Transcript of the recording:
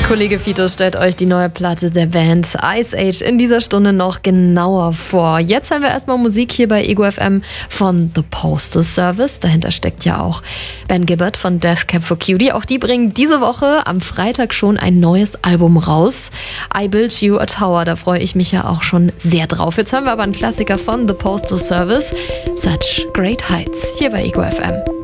Kollege Fitos stellt euch die neue Platte der Band Ice Age in dieser Stunde noch genauer vor. Jetzt haben wir erstmal Musik hier bei Ego FM von The Postal Service. Dahinter steckt ja auch Ben Gibbard von Death Cab for Cutie. Auch die bringen diese Woche am Freitag schon ein neues Album raus. I Built You a Tower, da freue ich mich ja auch schon sehr drauf. Jetzt haben wir aber einen Klassiker von The Postal Service, Such Great Heights, hier bei Ego FM.